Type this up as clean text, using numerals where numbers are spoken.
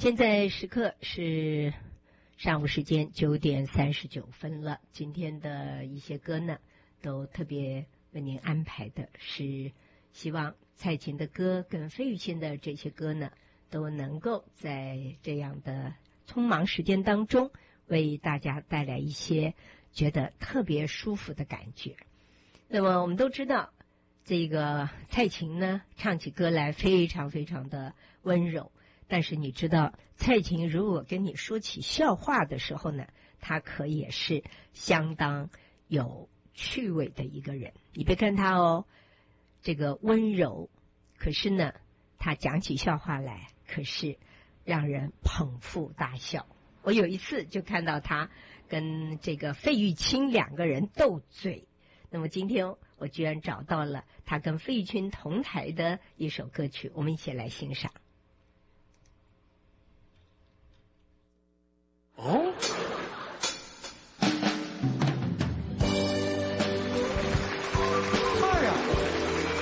现在时刻是上午时间9:39了。今天的一些歌呢，都特别为您安排的是，希望蔡琴的歌跟费玉清的这些歌呢，都能够在这样的匆忙时间当中，为大家带来一些觉得特别舒服的感觉。那么我们都知道，这个蔡琴呢，唱起歌来非常非常的温柔。但是你知道，蔡琴如果跟你说起笑话的时候呢，她可也是相当有趣味的一个人。你别看她这个温柔，可是呢，她讲起笑话来可是让人捧腹大笑。我有一次就看到她跟这个费玉清两个人斗嘴。那么今天我居然找到了她跟费玉清同台的一首歌曲，我们一起来欣赏。